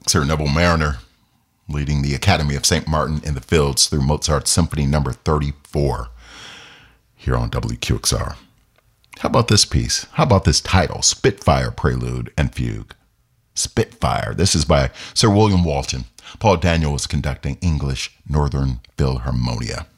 Sir Neville Mariner leading the Academy of St. Martin in the Fields through Mozart's Symphony Number 34 here on WQXR. How about this piece? How about this title, Spitfire Prelude and Fugue? Spitfire. This is by Sir William Walton. Paul Daniel was conducting English Northern Philharmonia.